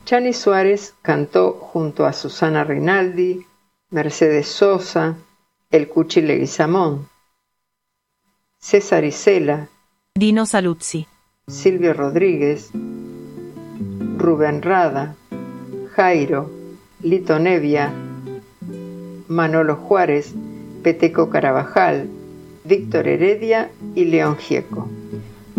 Chani Suárez cantó junto a Susana Rinaldi, Mercedes Sosa, El Cuchi Leguizamón, César Isela, Dino Saluzzi, Silvio Rodríguez, Rubén Rada, Jairo, Lito Nevia, Manolo Juárez, Peteco Carabajal, Víctor Heredia y León Gieco.